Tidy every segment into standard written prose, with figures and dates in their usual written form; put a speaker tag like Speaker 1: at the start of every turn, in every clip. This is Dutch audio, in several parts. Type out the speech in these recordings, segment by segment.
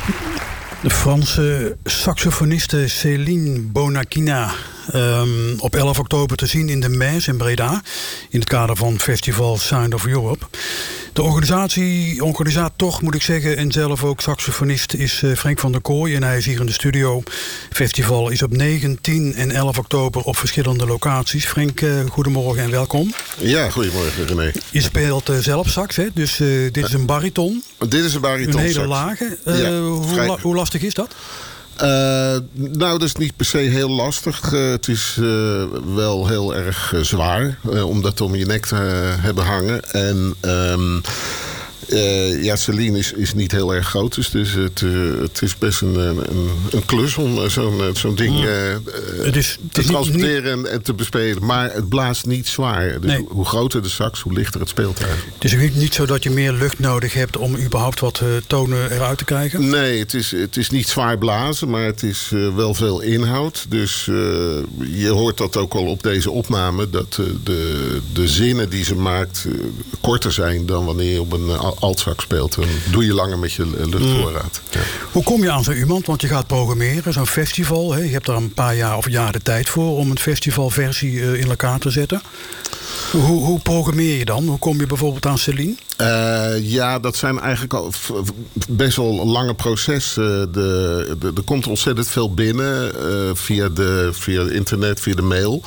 Speaker 1: De Franse saxofoniste Céline Bonacina. Op 11 oktober te zien in de Maes in Breda. In het kader van Festival Sound of Europe. De organisator moet ik zeggen, en zelf ook saxofonist, is Frank van der Kooi. En hij is hier in de studio. Het festival is op 9, 10 en 11 oktober op verschillende locaties. Frank, goedemorgen en welkom.
Speaker 2: Ja, goedemorgen René.
Speaker 1: Je speelt zelf sax, hè? Dus dit is een bariton.
Speaker 2: Dit is een bariton.
Speaker 1: Een hele lage. Hoe lastig is dat?
Speaker 2: Nou, dat is niet per se heel lastig. Het is wel heel erg zwaar. Om dat om je nek te hebben hangen. En Céline is niet heel erg groot. Dus het is best een klus om zo'n ding te transporteren en te bespelen. Maar het blaast niet zwaar. Dus hoe groter de sax, hoe lichter het speelt eigenlijk.
Speaker 1: Het is niet zo dat je meer lucht nodig hebt om überhaupt wat tonen eruit te krijgen?
Speaker 2: Nee, het is niet zwaar blazen, maar het is wel veel inhoud. Dus je hoort dat ook al op deze opname, dat de zinnen die ze maakt korter zijn dan wanneer je op een altsax speelt. Dan doe je langer met je luchtvoorraad. Ja.
Speaker 1: Hoe kom je aan zo iemand? Want je gaat programmeren, zo'n festival. Hè? Je hebt daar een paar jaar of jaar de tijd voor om een festivalversie in elkaar te zetten. Hoe programmeer je dan? Hoe kom je bijvoorbeeld aan Céline?
Speaker 2: Dat zijn eigenlijk al best wel lange processen. Er komt ontzettend veel binnen via internet, via de mail.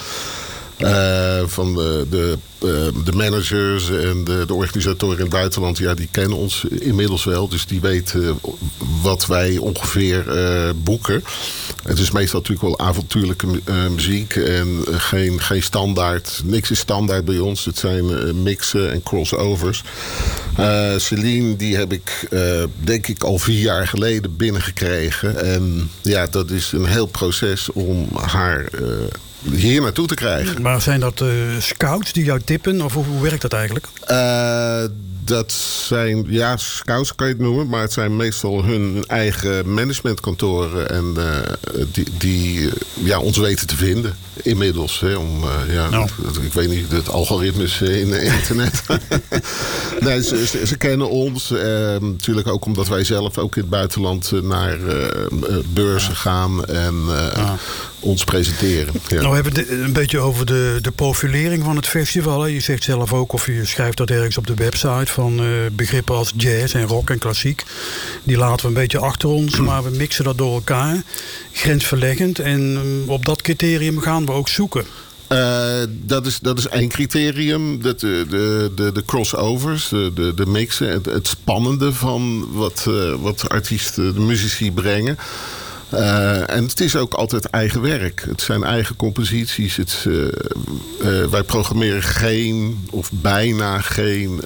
Speaker 2: Van de managers en de organisatoren in het buitenland, die kennen ons inmiddels wel. Dus die weten wat wij ongeveer boeken. Het is meestal natuurlijk wel avontuurlijke muziek en geen standaard. Niks is standaard bij ons. Het zijn mixen en crossovers. Céline, die heb ik denk ik al 4 jaar geleden binnengekregen. En ja, dat is een heel proces om haar hier naartoe te krijgen.
Speaker 1: Maar zijn dat scouts die jou tippen? Of hoe werkt dat eigenlijk?
Speaker 2: Dat zijn, scouts kan je het noemen. Maar het zijn meestal hun eigen managementkantoren. En die ons weten te vinden. Inmiddels. Hè, ik weet niet, het algoritmes in internet. Nee, ze kennen ons. Natuurlijk ook omdat wij zelf ook in het buitenland naar beurzen gaan. En ons presenteren. Ja.
Speaker 1: Nou, we hebben het een beetje over de profilering van het festival. Hè. Je zegt zelf ook, of je schrijft dat ergens op de website, van begrippen als jazz en rock en klassiek. Die laten we een beetje achter ons, maar we mixen dat door elkaar. Grensverleggend. En op dat criterium gaan we ook zoeken.
Speaker 2: Dat is één criterium. De crossovers, de mixen. Het spannende van wat artiesten, de muzici brengen. En het is ook altijd eigen werk. Het zijn eigen composities. Wij programmeren geen of bijna geen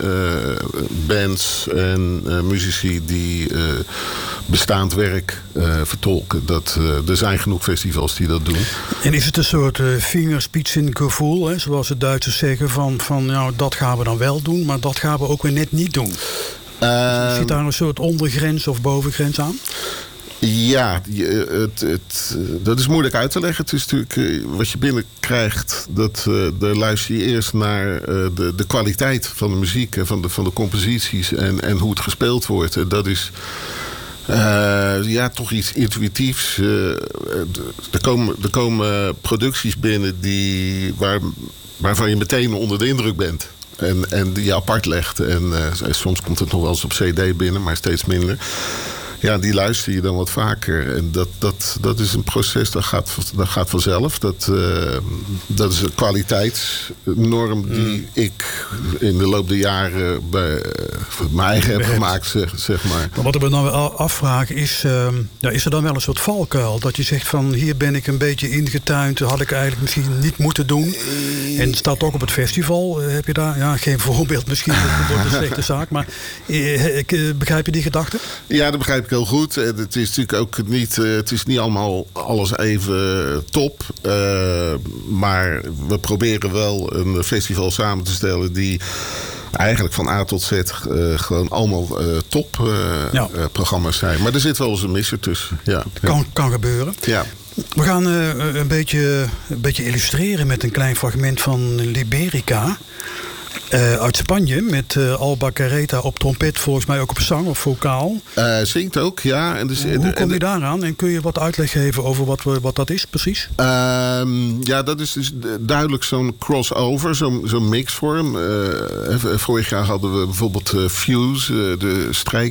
Speaker 2: bands en muzici die bestaand werk vertolken. Er zijn genoeg festivals die dat doen. En
Speaker 1: is het een soort vingerspitsengevoel, hè, zoals de Duitsers zeggen, van dat gaan we dan wel doen, maar dat gaan we ook weer net niet doen? Zit daar een soort ondergrens of bovengrens aan?
Speaker 2: Ja, dat is moeilijk uit te leggen. Het is natuurlijk wat je binnenkrijgt. Daar luister je eerst naar de kwaliteit van de muziek en van de composities en hoe het gespeeld wordt. En dat is toch iets intuïtiefs. Er komen producties binnen waarvan je meteen onder de indruk bent. En die je apart legt. En soms komt het nog wel eens op CD binnen, maar steeds minder. Ja, die luister je dan wat vaker. En dat is een proces, dat gaat vanzelf. Dat is een kwaliteitsnorm die ik in de loop der jaren bij mijn eigen heb gemaakt, zeg maar.
Speaker 1: Maar wat ik me dan wel afvraag is er dan wel een soort valkuil? Dat je zegt van, hier ben ik een beetje ingetuind, had ik eigenlijk misschien niet moeten doen. En het staat ook op het festival. Heb je daar, geen voorbeeld misschien, dat wordt een slechte zaak. Maar begrijp je die gedachte?
Speaker 2: Ja, dat begrijp ik heel goed. Het is natuurlijk ook niet, het is niet allemaal alles even top. Maar we proberen wel een festival samen te stellen die eigenlijk van A tot Z gewoon allemaal programma's zijn. Maar er zit wel eens een misser tussen. Ja.
Speaker 1: Kan gebeuren.
Speaker 2: Ja.
Speaker 1: We gaan een beetje illustreren met een klein fragment van Liberica. Uit Spanje met Alba Carreta op trompet, volgens mij ook op zang of vocaal.
Speaker 2: Zingt ook, ja. En dus,
Speaker 1: hoe kom je daaraan? En kun je wat uitleg geven over wat dat is precies?
Speaker 2: Ja, dat is dus duidelijk zo'n crossover, zo'n mixvorm. Vorig jaar hadden we bijvoorbeeld Fuse, de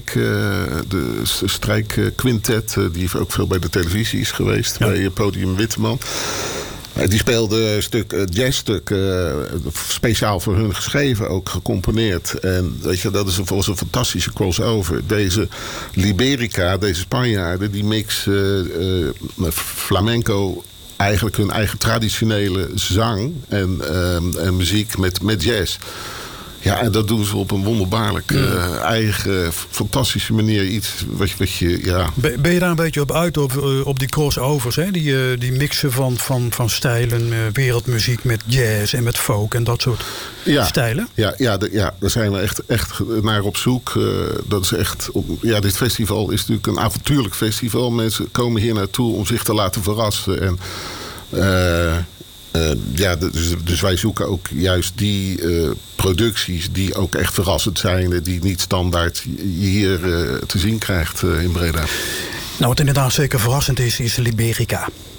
Speaker 2: strijkquintet, die ook veel bij de televisie is geweest, bij Podium Witteman. Die speelde een jazzstuk speciaal voor hun geschreven, ook gecomponeerd. En weet je, dat is volgens een fantastische crossover. Deze Liberica, deze Spanjaarden, die mix flamenco, eigenlijk hun eigen traditionele zang en muziek met jazz. Ja, en dat doen ze op een wonderbaarlijk eigen, fantastische manier. Iets wat je, ja...
Speaker 1: Ben je daar een beetje op uit, op die crossovers? Hè? Die mixen van stijlen, wereldmuziek met jazz en met folk en dat soort stijlen?
Speaker 2: Ja, daar zijn we echt naar op zoek. Dat is echt... dit festival is natuurlijk een avontuurlijk festival. Mensen komen hier naartoe om zich te laten verrassen. En... dus wij zoeken ook juist die producties die ook echt verrassend zijn, die niet standaard hier te zien krijgt in Breda.
Speaker 1: Nou, wat inderdaad zeker verrassend is Liberica.